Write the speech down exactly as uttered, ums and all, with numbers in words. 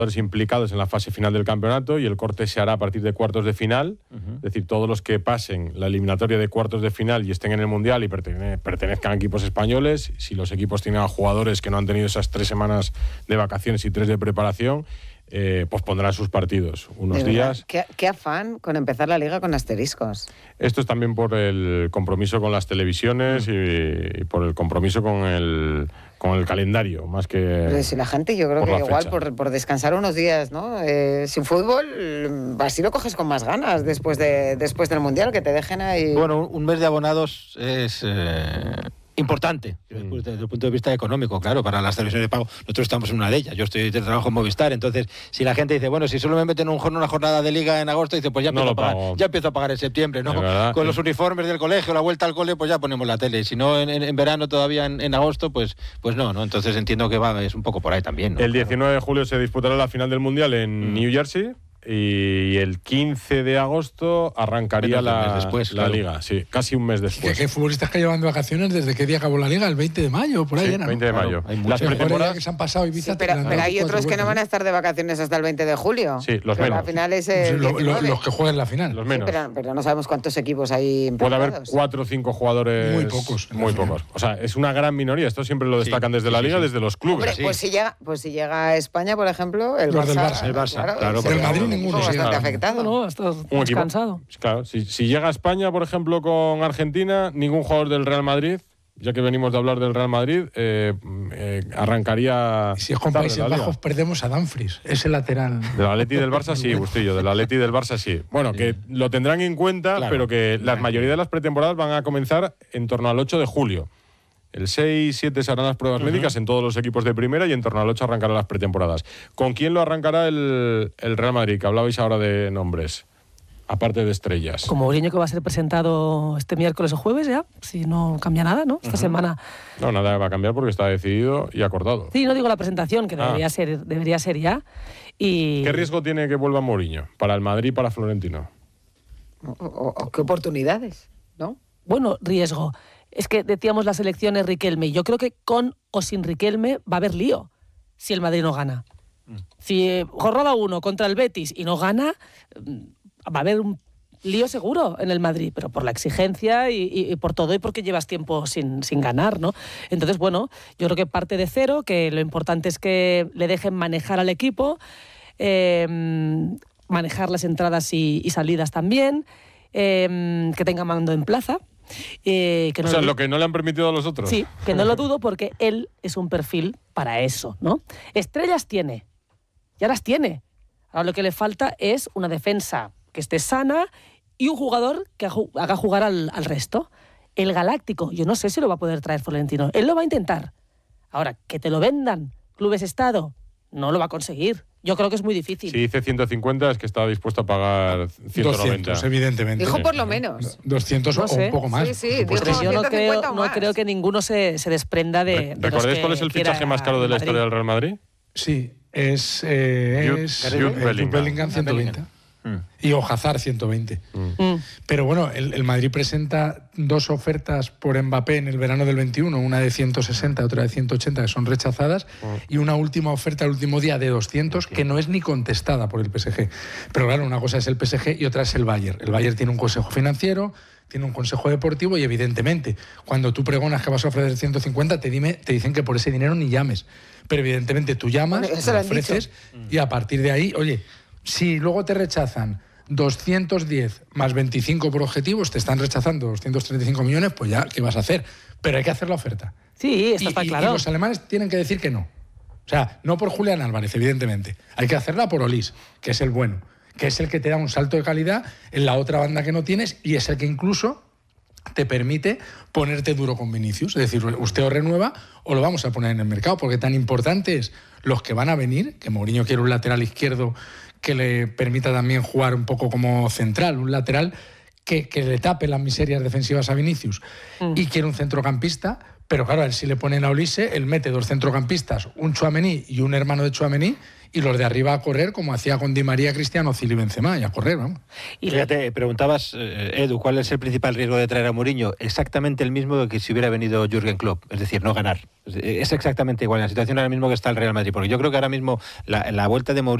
implicados en la fase final del campeonato y el corte se hará a partir de cuartos de final, uh-huh. es decir, todos los que pasen la eliminatoria de cuartos de final y estén en el Mundial y pertene- pertenezcan a equipos españoles, si los equipos tienen a jugadores que no han tenido esas tres semanas de vacaciones y tres de preparación, eh, pues pondrán sus partidos unos días. ¿Qué, qué afán con empezar la liga con asteriscos. Esto es también por el compromiso con las televisiones uh-huh. y, y por el compromiso con el... con el calendario, más que... Pero si la gente, yo creo que igual por, por descansar unos días, ¿no? Eh, sin fútbol, así lo coges con más ganas después, de, después del Mundial, que te dejen ahí... Bueno, un mes de abonados es... Eh... importante, desde el punto de vista económico, claro, para las televisiones de pago. Nosotros estamos en una de ellas. Yo estoy de trabajo en Movistar, entonces, si la gente dice, bueno, si solo me meten un, una jornada de liga en agosto, dice, pues ya empiezo, no a, pagar, ya empiezo a pagar en septiembre, ¿no? Verdad, Con sí. los uniformes del colegio, la vuelta al cole, pues ya ponemos la tele. Si no, en, en, en verano todavía, en, en agosto, pues pues no, ¿no? Entonces entiendo que va, es un poco por ahí también, ¿no? El diecinueve de julio se disputará la final del Mundial en mm. New Jersey. Y el quince de agosto arrancaría la, después, la claro. liga, sí, casi un mes después. ¿Qué, qué futbolistas que llevan de vacaciones desde qué día acabó la liga? El veinte de mayo, por ahí sí, era, ¿no? veinte de mayo. Claro, hay las pretemporadas que se han pasado Ibiza. Sí, pero, pero hay otros que no van a estar de vacaciones hasta el veinte de julio. Sí, los pero menos. La final es el lo, lo, los que juegan la final. Los menos. Sí, pero, pero no sabemos cuántos equipos hay. Puede haber cuatro o cinco jugadores. Muy pocos. Muy pocos. O sea, es una gran minoría. Esto siempre lo destacan sí, desde sí, la liga, sí. desde los clubes. Hombre, sí. pues, si llega, pues si llega a España, por ejemplo, el los Barça. Del Barça. El Barça, claro. claro. Pero el Madrid ninguno. Bastante afectado. No, estás un descansado. Equipo, claro, si, si llega a España, por ejemplo, con Argentina, ningún jugador del Real Madrid, ya que venimos de hablar del Real Madrid, eh, eh, arrancaría... Y si es con Países Bajos, perdemos a Dumfries, ese lateral. Del Atleti del Barça sí, Bustillo, del Atleti del Barça sí. Bueno, que lo tendrán en cuenta, claro, pero que la mayoría de las pretemporadas van a comenzar en torno al ocho de julio. El seis siete se harán las pruebas uh-huh. médicas en todos los equipos de primera y en torno al ocho arrancarán las pretemporadas. ¿Con quién lo arrancará el, el Real Madrid? Que hablabais ahora de nombres, aparte de estrellas. Como Mourinho, que va a ser presentado este miércoles o jueves ya, si no cambia nada, ¿no? Esta uh-huh. semana... No, nada va a cambiar porque está decidido y acordado. Sí, no digo la presentación, que ah. debería ser, debería ser ya. Y... ¿Qué riesgo tiene que vuelva Mourinho para el Madrid y para Florentino? O, o, o qué oportunidades, ¿no? Bueno, riesgo. Es que decíamos las elecciones Riquelme. Yo creo que con o sin Riquelme va a haber lío si el Madrid no gana. Mm. Si eh, jornada uno contra el Betis y no gana, va a haber un lío seguro en el Madrid, pero por la exigencia y, y, y por todo y porque llevas tiempo sin, sin ganar, ¿no? Entonces, bueno, yo creo que parte de cero, que lo importante es que le dejen manejar al equipo, eh, manejar las entradas y, y salidas también, eh, que tenga mando en plaza. Eh, que no o sea, lo, lo que no le han permitido a los otros. Sí, que no lo dudo porque él es un perfil para eso, ¿no? Estrellas tiene, ya las tiene. Ahora lo que le falta es una defensa que esté sana y un jugador que haga jugar al, al resto. El Galáctico, yo no sé si lo va a poder traer Florentino. Él lo va a intentar. Ahora, que te lo vendan Clubes Estado, no lo va a conseguir. Yo creo que es muy difícil. Si dice ciento cincuenta es que está dispuesto a pagar ciento noventa. doscientos, evidentemente. Dijo por lo menos. doscientos no o sé. un poco más. Sí, sí. Pues yo no creo, no creo que ninguno se, se desprenda de, de ¿Recordáis cuál es el fichaje más caro de la historia del Real Madrid? Sí, es, eh, Jude, es Jude eh, Bellingham. Bellingham ciento veinte. Mm. Y Ojazar ciento veinte. Mm. Pero bueno, el, el Madrid presenta dos ofertas por Mbappé en el verano del veintiuno, una de ciento sesenta, otra de ciento ochenta, que son rechazadas, mm. y una última oferta el último día de doscientos, okay. que no es ni contestada por el P S G. Pero claro, una cosa es el P S G y otra es el Bayern. El Bayern tiene un consejo financiero, tiene un consejo deportivo y evidentemente, cuando tú pregonas que vas a ofrecer ciento cincuenta, te, dime, te dicen que por ese dinero ni llames. Pero evidentemente tú llamas, bueno, lo ofreces dicho. Y a partir de ahí, oye... Si luego te rechazan doscientos diez más veinticinco por objetivos, te están rechazando doscientos treinta y cinco millones, pues ya, ¿qué vas a hacer? Pero hay que hacer la oferta. Sí, esto y, está y, claro. Y los alemanes tienen que decir que no. O sea, no por Julián Álvarez, evidentemente. Hay que hacerla por Olís, que es el bueno, que es el que te da un salto de calidad en la otra banda que no tienes y es el que incluso te permite ponerte duro con Vinicius. Es decir, usted o renueva o lo vamos a poner en el mercado, porque tan importante es los que van a venir, que Mourinho quiere un lateral izquierdo que le permita también jugar un poco como central, un lateral que, que le tape las miserias defensivas a Vinicius. Mm. Y quiere un centrocampista, pero claro, a él si le ponen a Olise, él mete dos centrocampistas, un Tchouaméni y un hermano de Tchouaméni, y los de arriba a correr como hacía con Di María, Cristiano, Zil y Benzema, y a correr, vamos. Y fíjate, preguntabas, eh, Edu, ¿cuál es el principal riesgo de traer a Mourinho? Exactamente el mismo que si hubiera venido Jürgen Klopp, es decir, no ganar. Es exactamente igual, la situación ahora mismo que está el Real Madrid, porque yo creo que ahora mismo la, la vuelta de Mourinho